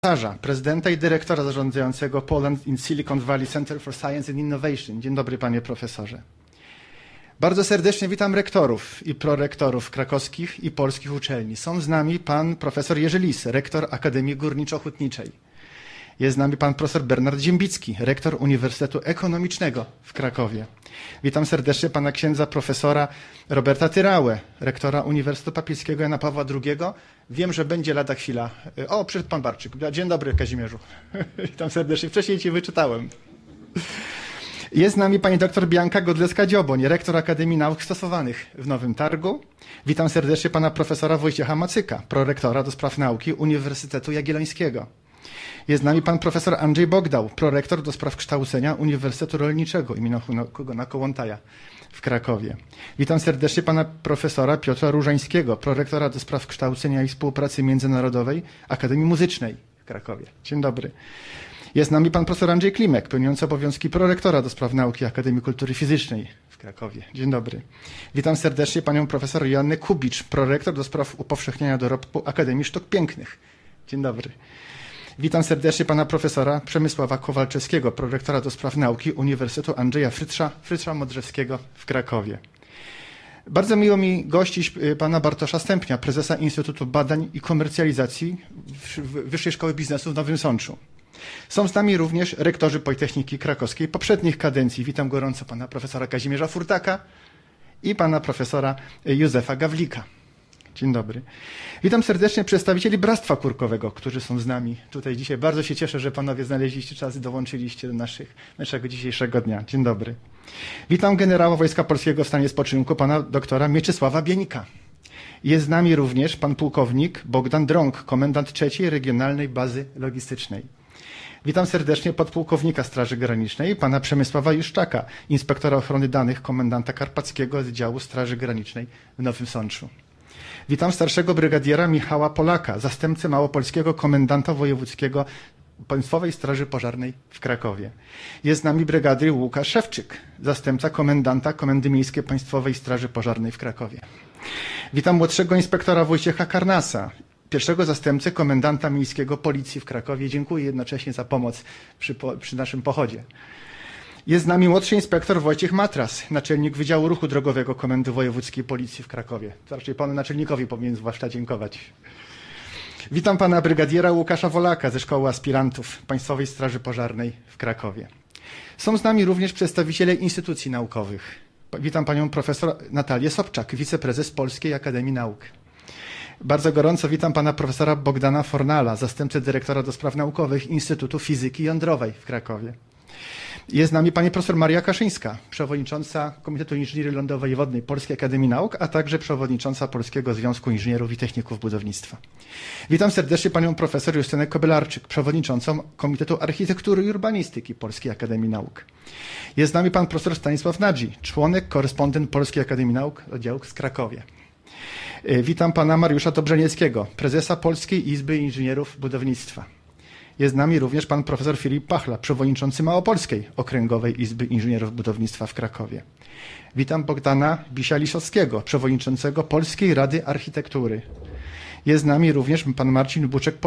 Prezydenta i dyrektora zarządzającego Poland in Silicon Valley Center for Science and Innovation. Dzień dobry, panie profesorze. Bardzo serdecznie witam rektorów i prorektorów krakowskich i polskich uczelni. Są z nami pan profesor Jerzy Lis, rektor Akademii Górniczo-Hutniczej. Jest z nami pan profesor Bernard Ziembicki, rektor Uniwersytetu Ekonomicznego w Krakowie. Witam serdecznie pana księdza profesora Roberta Tyrałę, rektora Uniwersytetu Papieskiego Jana Pawła II. Wiem, że będzie lada chwila. O, przyszedł pan Barczyk. Dzień dobry, Kazimierzu. Witam serdecznie. Wcześniej cię wyczytałem. Jest z nami pani doktor Bianka Godlewska-Dzioboń, rektor Akademii Nauk Stosowanych w Nowym Targu. Witam serdecznie pana profesora Wojciecha Macyka, prorektora do spraw nauki Uniwersytetu Jagiellońskiego. Jest z nami pan profesor Andrzej Bogdał, prorektor do spraw kształcenia Uniwersytetu Rolniczego im. Hugo Kołłątaja w Krakowie. Witam serdecznie pana profesora Piotra Różańskiego, prorektora do spraw kształcenia i współpracy międzynarodowej Akademii Muzycznej w Krakowie. Dzień dobry. Jest z nami pan profesor Andrzej Klimek, pełniący obowiązki prorektora do spraw nauki Akademii Kultury Fizycznej w Krakowie. Dzień dobry. Witam serdecznie panią profesor Joannę Kubicz, prorektor do spraw upowszechniania dorobku Akademii Sztuk Pięknych. Dzień dobry. Witam serdecznie pana profesora Przemysława Kowalczewskiego, prorektora do spraw nauki Uniwersytetu Andrzeja Frycza Modrzewskiego w Krakowie. Bardzo miło mi gościć pana Bartosza Stępnia, prezesa Instytutu Badań i Komercjalizacji Wyższej Szkoły Biznesu w Nowym Sączu. Są z nami również rektorzy Politechniki Krakowskiej poprzednich kadencji. Witam gorąco pana profesora Kazimierza Furtaka i pana profesora Józefa Gawlika. Dzień dobry. Witam serdecznie przedstawicieli Bractwa Kurkowego, którzy są z nami tutaj dzisiaj. Bardzo się cieszę, że panowie znaleźliście czas i dołączyliście do naszego dzisiejszego dnia. Dzień dobry. Witam generała Wojska Polskiego w stanie spoczynku, pana doktora Mieczysława Bienika. Jest z nami również pan pułkownik Bogdan Drąg, komendant III Regionalnej Bazy Logistycznej. Witam serdecznie podpułkownika Straży Granicznej, pana Przemysława Juszczaka, inspektora ochrony danych, komendanta Karpackiego Oddziału Straży Granicznej w Nowym Sączu. Witam starszego brygadiera Michała Polaka, zastępcę małopolskiego komendanta wojewódzkiego Państwowej Straży Pożarnej w Krakowie. Jest z nami brygadier Łukasz Szewczyk, zastępca komendanta Komendy Miejskiej Państwowej Straży Pożarnej w Krakowie. Witam młodszego inspektora Wojciecha Karnasa, pierwszego zastępcę komendanta miejskiego Policji w Krakowie. Dziękuję jednocześnie za pomoc przy naszym pochodzie. Jest z nami młodszy inspektor Wojciech Matras, naczelnik Wydziału Ruchu Drogowego Komendy Wojewódzkiej Policji w Krakowie. To raczej panu naczelnikowi powinien zwłaszcza dziękować. Witam pana brygadiera Łukasza Wolaka ze Szkoły Aspirantów Państwowej Straży Pożarnej w Krakowie. Są z nami również przedstawiciele instytucji naukowych. Witam panią profesor Natalię Sobczak, wiceprezes Polskiej Akademii Nauk. Bardzo gorąco witam pana profesora Bogdana Fornala, zastępcę dyrektora do spraw naukowych Instytutu Fizyki Jądrowej w Krakowie. Jest z nami pani profesor Maria Kaszyńska, przewodnicząca Komitetu Inżynierii Lądowej i Wodnej Polskiej Akademii Nauk, a także przewodnicząca Polskiego Związku Inżynierów i Techników Budownictwa. Witam serdecznie panią profesor Justynę Kobylarczyk, przewodniczącą Komitetu Architektury i Urbanistyki Polskiej Akademii Nauk. Jest z nami pan profesor Stanisław Nadzi, członek, korespondent Polskiej Akademii Nauk, oddziału z Krakowie. Witam pana Mariusza Dobrzenieckiego, prezesa Polskiej Izby Inżynierów Budownictwa. Jest z nami również pan profesor Filip Pachla, przewodniczący Małopolskiej Okręgowej Izby Inżynierów Budownictwa w Krakowie. Witam Bogdana Bisia-Lisowskiego, przewodniczącego Polskiej Rady Architektury. Jest z nami również pan Marcin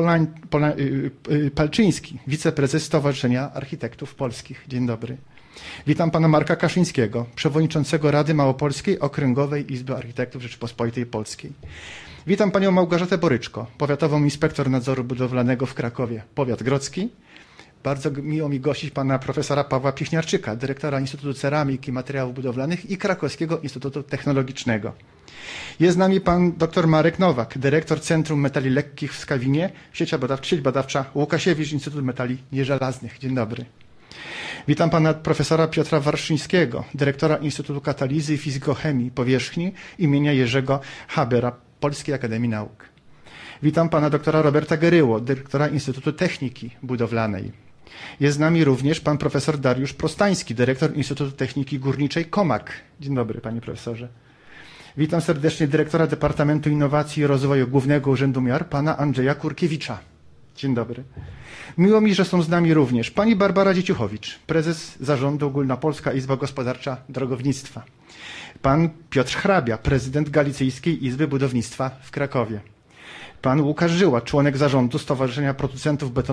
Buczek-Palczyński, wiceprezes Stowarzyszenia Architektów Polskich. Dzień dobry. Witam pana Marka Kaszyńskiego, przewodniczącego Rady Małopolskiej Okręgowej Izby Architektów Rzeczypospolitej Polskiej. Witam panią Małgorzatę Boryczko, powiatową inspektor nadzoru budowlanego w Krakowie, powiat grodzki. Bardzo miło mi gościć pana profesora Pawła Piśniarczyka, dyrektora Instytutu Ceramiki i Materiałów Budowlanych i Krakowskiego Instytutu Technologicznego. Jest z nami pan dr Marek Nowak, dyrektor Centrum Metali Lekkich w Skawinie, sieć badawcza Łukasiewicz, Instytut Metali Nieżelaznych. Dzień dobry. Witam pana profesora Piotra Warszyńskiego, dyrektora Instytutu Katalizy i Fizykochemii Powierzchni imienia Jerzego Habera Polskiej Akademii Nauk. Witam pana doktora Roberta Geryło, dyrektora Instytutu Techniki Budowlanej. Jest z nami również pan profesor Dariusz Prostański, dyrektor Instytutu Techniki Górniczej KOMAK. Dzień dobry, panie profesorze. Witam serdecznie dyrektora Departamentu Innowacji i Rozwoju Głównego Urzędu Miar, pana Andrzeja Kurkiewicza. Dzień dobry. Miło mi, że są z nami również pani Barbara Dzieciuchowicz, prezes Zarządu Ogólnopolska Izba Gospodarcza Drogownictwa. Pan Piotr Hrabia, prezydent Galicyjskiej Izby Budownictwa w Krakowie. pan Łukasz Żyła, członek zarządu Stowarzyszenia Producentów Betonu